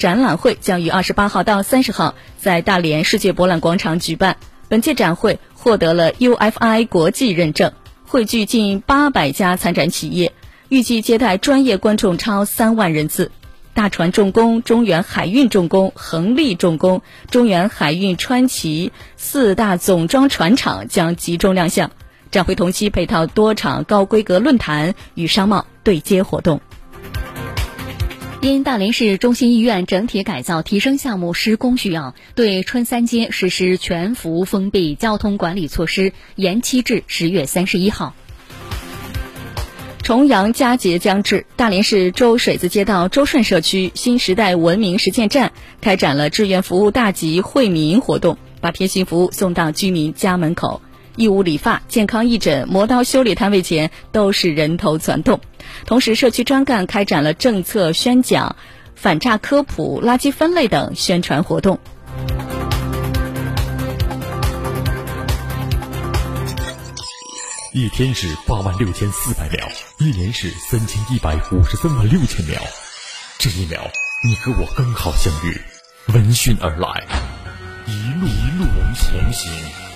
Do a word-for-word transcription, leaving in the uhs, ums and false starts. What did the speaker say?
展览会将于二十八号到三十号在大连世界博览广场举办。本届展会获得了 U F I 国际认证，汇聚近八百家参展企业，预计接待专业观众超三万人次。大船重工、中远海运重工、恒力重工、中远海运川崎四大总装船厂将集中亮相。展会同期配套多场高规格论坛与商贸对接活动。 因大连市中心医院整体改造提升项目施工需要，对春三街实施全幅封闭交通管理措施，延期至十月三十一号。 重阳佳节将至，大连市周水子街道周顺社区新时代文明实践站开展了志愿服务大集惠民活动，把贴心服务送到居民家门口。义乌理发、健康义诊、磨刀修理摊位前都是人头攒动。同时，社区专干开展了政策宣讲、反诈科普、垃圾分类等宣传活动。 一天是八万六千四百秒，一年是三千一百五十三万六千秒。这一秒，你和我刚好相遇，闻讯而来，一路一路同行。